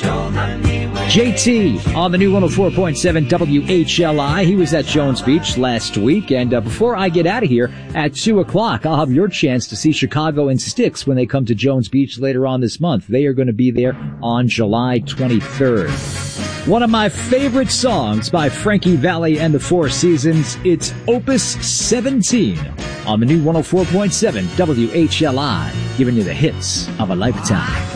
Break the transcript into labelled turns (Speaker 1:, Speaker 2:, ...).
Speaker 1: JT on the new 104.7 WHLI. He was at Jones Beach last week. And before I get out of here at 2 o'clock, I'll have your chance to see Chicago and Styx when they come to Jones Beach later on this month. They are going to be there on July 23rd. One of my favorite songs by Frankie Valli and the Four Seasons. It's Opus 17 on the new 104.7 WHLI, giving you the hits of a lifetime.